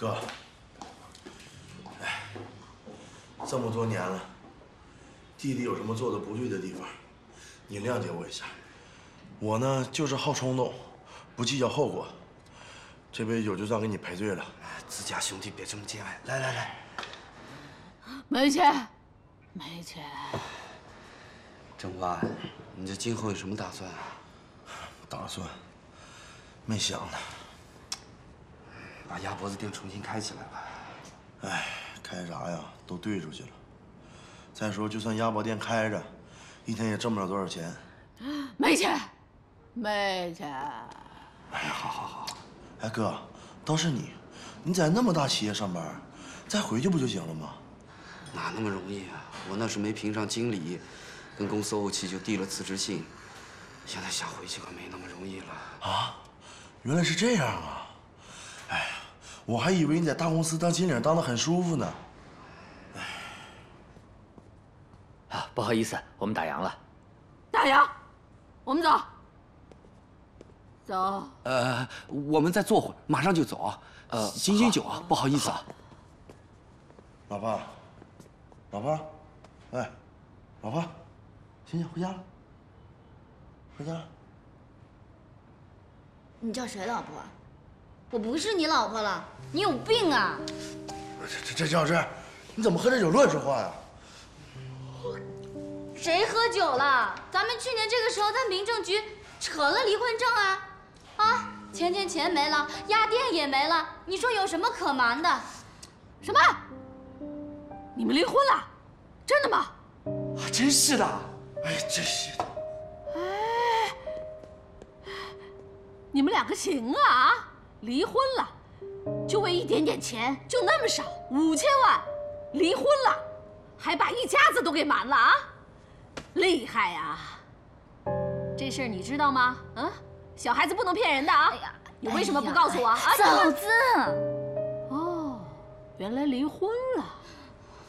哥，哎，这么多年了，弟弟有什么做的不对的地方，你谅解我一下。我呢，就是好冲动，不计较后果。这杯酒就算给你赔罪了。 自家兄弟别这么见外。来来来， 没钱，没钱。 正官，你这今后有什么打算啊？ 打算？没想呢。 把鸭脖子店重新开起来吧。 哎，开啥呀？都兑出去了。再说，就算鸭脖店开着，一天也挣不了多少钱。 没钱，没钱。 哎呀，好。哎，哥，倒是你在那么大企业上班，再回去不就行了吗？ 哪那么容易啊！我那时没评上经理，跟公司怄气就递了辞职信。现在想回去可没那么容易了。 啊，原来是这样啊！哎呀，我还以为你在大公司当金领当得很舒服呢。 啊，不好意思，我们打烊了。 大洋，我们走。走。 我们再坐会儿，马上就走。醒酒啊，不好意思啊。 老婆，哎，老婆，醒，回家了，回家了。 你叫谁老婆？我不是你老婆了，你有病啊！ 这赵志，你怎么喝这酒乱说话呀？ 谁喝酒了？咱们去年这个时候在民政局扯了离婚证啊！啊，钱没了，鸭店也没了，你说有什么可瞒的？ 什么？你们离婚了？真的吗？ 啊，真是的。 哎，真是的。 哎，你们两个行啊！离婚了，就为一点点钱，就那么少，5000万，离婚了，还把一家子都给瞒了啊！厉害呀！这事儿你知道吗？嗯，小孩子不能骗人的啊！你为什么不告诉我啊？ 嫂子。 哦，原来离婚了。